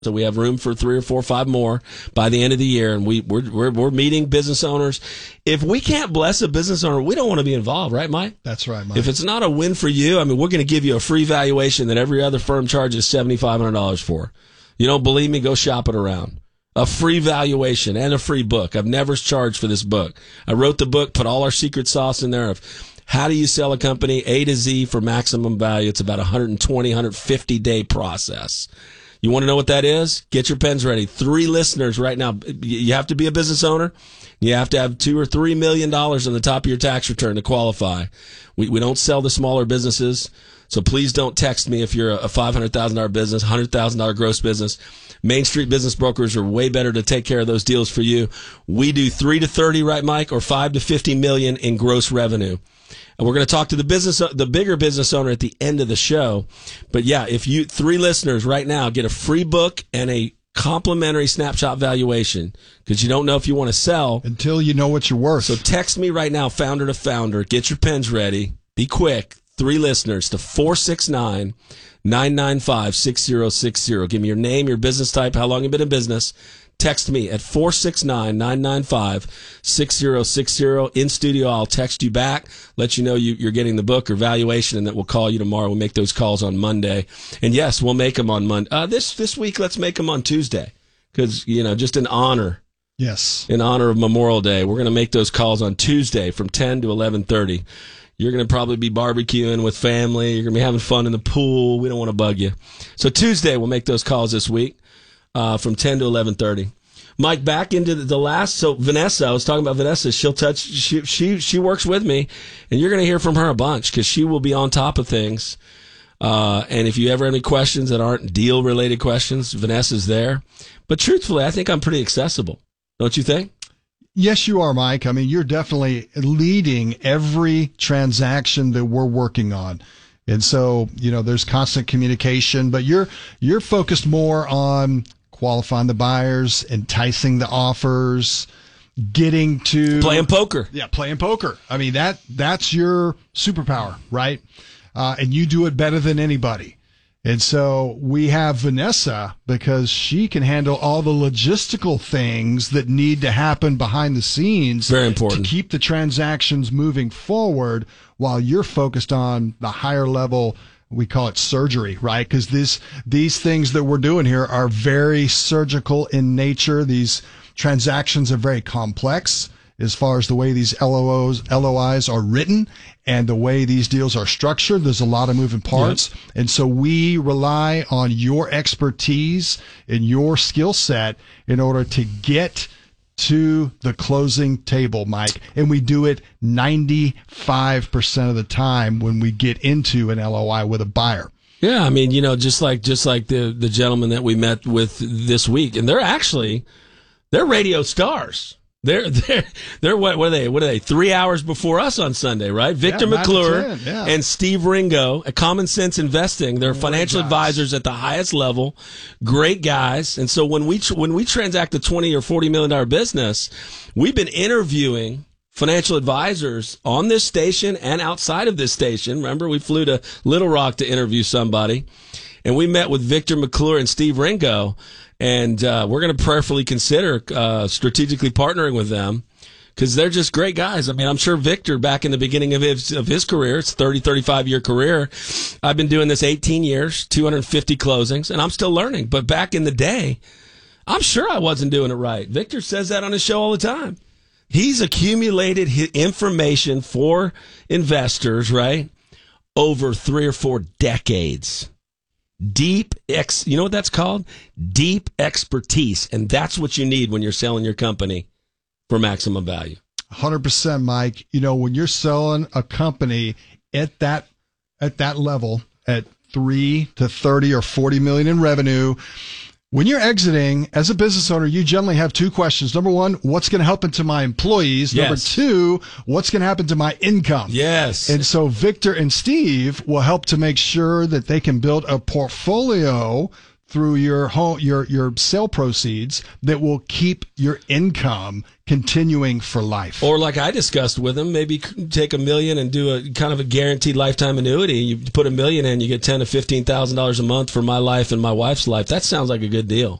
So we have room for 3 or 4 or 5 more by the end of the year, and we're meeting business owners. If we can't bless a business owner, we don't want to be involved, right, Mike? That's right, Mike. If it's not a win for you, I mean, we're going to give you a free valuation that every other firm charges $7,500 for. You don't believe me? Go shop it around. A free valuation and a free book. I've never charged for this book. I wrote the book, put all our secret sauce in there of how do you sell a company A to Z for maximum value. It's about a 120, 150-day process. You want to know what that is? Get your pens ready. 3 listeners right now. You have to be a business owner. You have to have $2 or $3 million on the top of your tax return to qualify. We don't sell to smaller businesses, so please don't text me if you're a $500,000 business, $100,000 gross business. Main Street Business Brokers are way better to take care of those deals for you. We do 3 to 30, right, Mike, or 5 to 50 million in gross revenue. And we're going to talk to the bigger business owner at the end of the show. But yeah, if you 3 listeners right now get a free book and a complimentary snapshot valuation, because you don't know if you want to sell until you know what you're worth. So text me right now, founder to founder. Get your pens ready. Be quick. 3 listeners to 469-995-6060. Give me your name, your business type, how long you've been in business. Text me at 469-995-6060. In studio, I'll text you back, let you know you're getting the book or valuation, and that we'll call you tomorrow. We'll make those calls on Monday. And yes, we'll make them on Monday. This week, let's make them on Tuesday because, just in honor. Yes. In honor of Memorial Day. We're going to make those calls on Tuesday from 10 to 11:30. You're going to probably be barbecuing with family. You're going to be having fun in the pool. We don't want to bug you. So Tuesday, we'll make those calls this week. From 10 to 11:30. Mike, back into the last. So Vanessa, I was talking about Vanessa. She works with me, and you're going to hear from her a bunch because she will be on top of things. And if you ever have any questions that aren't deal related questions, Vanessa's there. But truthfully, I think I'm pretty accessible. Don't you think? Yes, you are, Mike. I mean, you're definitely leading every transaction that we're working on. And so, there's constant communication, but you're focused more on qualifying the buyers, enticing the offers, getting to playing poker. Yeah, playing poker. I mean, that's your superpower, right? And you do it better than anybody. And so we have Vanessa because she can handle all the logistical things that need to happen behind the scenes. Very important. To keep the transactions moving forward while you're focused on the higher level, we call it surgery, right? Because these things that we're doing here are very surgical in nature. These transactions are very complex as far as the way these LOIs are written and the way these deals are structured. There's a lot of moving parts. Yep. And so we rely on your expertise and your skill set in order to get to the closing table, Mike. And we do it 95% of the time when we get into an LOI with a buyer. Yeah, I mean, just like the gentleman that we met with this week, and they're radio stars. They're what are they? 3 hours before us on Sunday, right? Victor McClure and Steve Ringo at Common Sense Investing. They're financial advisors at the highest level. Great guys. And so when we transact a $20 or $40 million business, we've been interviewing financial advisors on this station and outside of this station. Remember, we flew to Little Rock to interview somebody, and we met with Victor McClure and Steve Ringo. And we're going to prayerfully consider strategically partnering with them because they're just great guys. I mean, I'm sure Victor, back in the beginning of his career, it's 35-year career. I've been doing this 18 years, 250 closings, and I'm still learning. But back in the day, I'm sure I wasn't doing it right. Victor says that on his show all the time. He's accumulated information for investors, right, over 3 or 4 decades. You know what that's called? Deep expertise. And that's what you need when you're selling your company for maximum value. 100%, Mike. When you're selling a company at that level, at 3 to 30 or 40 million in revenue, when you're exiting as a business owner, you generally have 2 questions. Number 1, what's going to happen to my employees? Yes. Number 2, what's going to happen to my income? Yes. And so Victor and Steve will help to make sure that they can build a portfolio through your home, your sale proceeds that will keep your income continuing for life. Or like I discussed with him, maybe take $1 million and do a kind of a guaranteed lifetime annuity. You put $1 million in, you get $10,000 to $15,000 a month for my life and my wife's life. That sounds like a good deal.